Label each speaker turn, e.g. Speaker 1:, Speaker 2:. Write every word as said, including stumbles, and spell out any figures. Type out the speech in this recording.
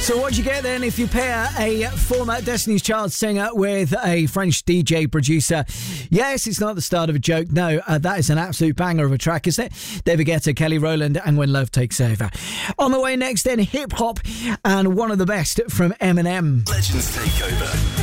Speaker 1: So what you get then if you pair a former Destiny's Child singer with a French D J producer? Yes, it's not the start of a joke. No, uh, that is an absolute banger of a track, isn't it? David Guetta, Kelly Rowland, and When Love Takes Over. On the way next then, hip hop and one of the best from Eminem.
Speaker 2: Legends Takeover.